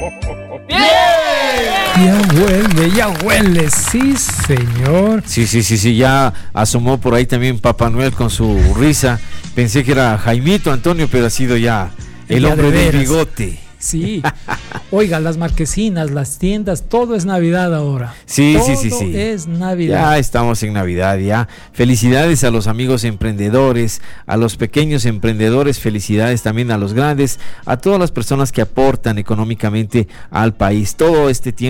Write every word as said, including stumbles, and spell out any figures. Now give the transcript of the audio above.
Ya huele, ya huele, sí, señor. Sí, sí, sí, sí, ya asomó por ahí también Papá Noel con su risa. Pensé que era Jaimito Antonio, pero ha sido ya el Ya hombre de del veras. bigote. Sí. Oiga, las marquesinas, las tiendas, todo es Navidad ahora. Sí, todo sí, sí, sí. es Navidad. Ya estamos en Navidad, ya. Felicidades a los amigos emprendedores, a los pequeños emprendedores, felicidades también a los grandes, a todas las personas que aportan económicamente al país. Todo este tiempo